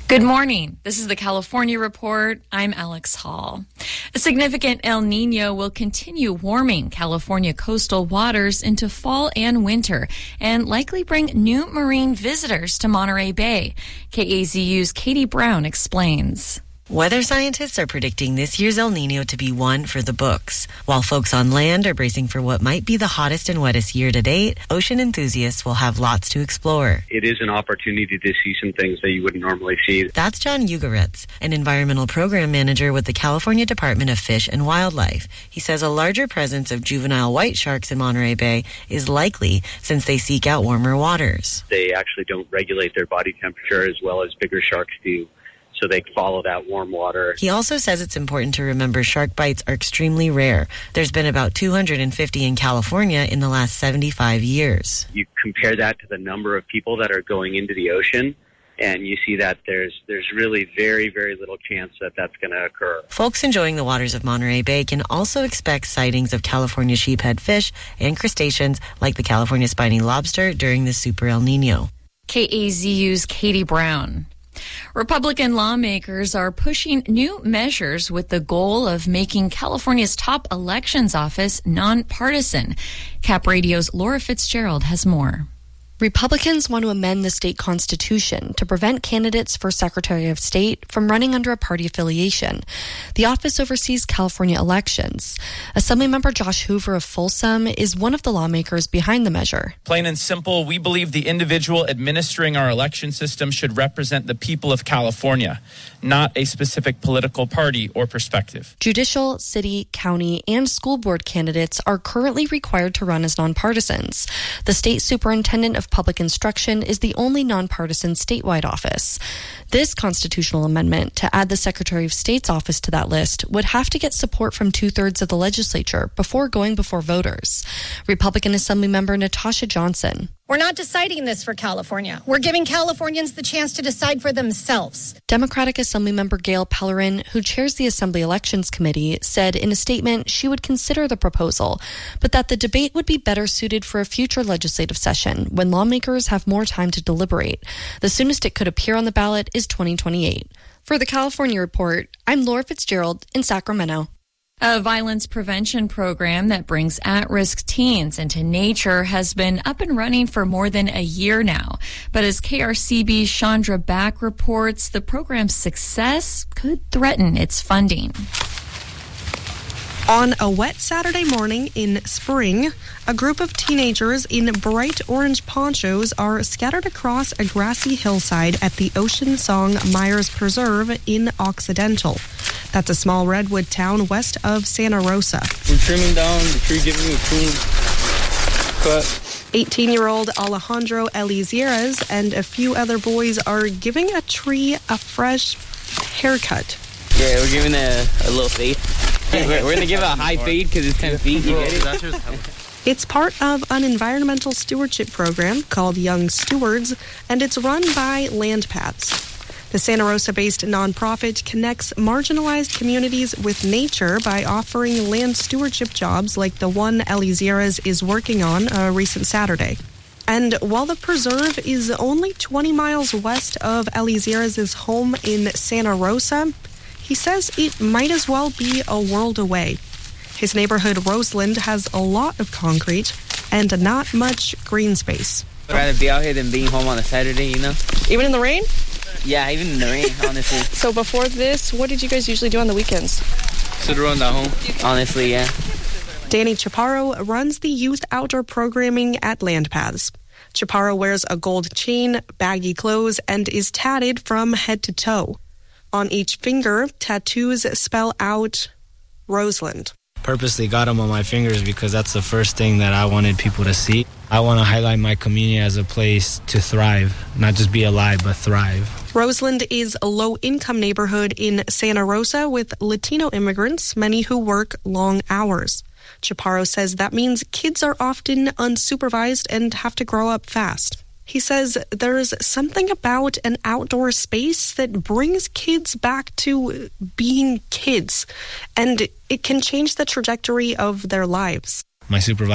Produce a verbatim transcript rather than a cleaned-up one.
Good morning. This is the California Report. I'm Alex Hall. A significant El Nino will continue warming California coastal waters into fall and winter and likely bring new marine visitors to Monterey Bay. K A Z U's Katie Brown explains. Weather scientists are predicting this year's El Nino to be one for the books. While folks on land are bracing for what might be the hottest and wettest year to date, ocean enthusiasts will have lots to explore. It is an opportunity to see some things that you wouldn't normally see. That's John Ugaretz, an environmental program manager with the California Department of Fish and Wildlife. He says a larger presence of juvenile white sharks in Monterey Bay is likely since they seek out warmer waters. They actually don't regulate their body temperature as well as bigger sharks do, so they follow that warm water. He also says it's important to remember shark bites are extremely rare. There's been about two hundred fifty in California in the last seventy-five years. You compare that to the number of people that are going into the ocean, and you see that there's there's really very, very little chance that that's going to occur. Folks enjoying the waters of Monterey Bay can also expect sightings of California sheephead fish and crustaceans like the California spiny lobster during the Super El Nino. K A Z U's Katie Brown. Republican lawmakers are pushing new measures with the goal of making California's top elections office nonpartisan. Cap Radio's Laura Fitzgerald has more. Republicans want to amend the state constitution to prevent candidates for Secretary of State from running under a party affiliation. The office oversees California elections. Assemblymember Josh Hoover of Folsom is one of the lawmakers behind the measure. Plain and simple, we believe the individual administering our election system should represent the people of California, not a specific political party or perspective. Judicial, city, county, and school board candidates are currently required to run as nonpartisans. The state superintendent of Public Instruction is the only nonpartisan statewide office. This constitutional amendment to add the Secretary of State's office to that list would have to get support from two-thirds of the legislature before going before voters. Republican Assemblymember Natasha Johnson. We're not deciding this for California. We're giving Californians the chance to decide for themselves. Democratic Assemblymember Gail Pellerin, who chairs the Assembly Elections Committee, said in a statement she would consider the proposal, but that the debate would be better suited for a future legislative session when lawmakers have more time to deliberate. The soonest it could appear on the ballot is twenty twenty-eight. For the California Report, I'm Laura Fitzgerald in Sacramento. A violence prevention program that brings at-risk teens into nature has been up and running for more than a year now. But as K R C B's Chandra Back reports, the program's success could threaten its funding. On a wet Saturday morning in spring, a group of teenagers in bright orange ponchos are scattered across a grassy hillside at the Ocean Song Myers Preserve in Occidental. That's a small redwood town west of Santa Rosa. We're trimming down the tree, giving it a cool cut. eighteen-year-old Alejandro Elizieres and a few other boys are giving a tree a fresh haircut. Yeah, we're giving it a, a little fade. We're, we're going to give it a high fade because it's ten feet. You get it? It's part of an environmental stewardship program called Young Stewards, and it's run by LandPaths. The Santa Rosa-based nonprofit connects marginalized communities with nature by offering land stewardship jobs like the one Elizieres is working on a recent Saturday. And while the preserve is only twenty miles west of Elizieres' home in Santa Rosa, he says it might as well be a world away. His neighborhood, Roseland, has a lot of concrete and not much green space. I'd rather be out here than being home on a Saturday, you know? Even in the rain? Yeah, even in the rain, honestly. So before this, what did you guys usually do on the weekends? Sit around at home. Honestly, yeah. Danny Chaparro runs the youth outdoor programming at LandPaths. Chaparro wears a gold chain, baggy clothes, and is tatted from head to toe. On each finger, tattoos spell out Roseland. Purposely got them on my fingers because that's the first thing that I wanted people to see. I want to highlight my community as a place to thrive, not just be alive, but thrive. Roseland is a low-income neighborhood in Santa Rosa with Latino immigrants, many who work long hours. Chaparro says that means kids are often unsupervised and have to grow up fast. He says there's something about an outdoor space that brings kids back to being kids, and it can change the trajectory of their lives. My supervisor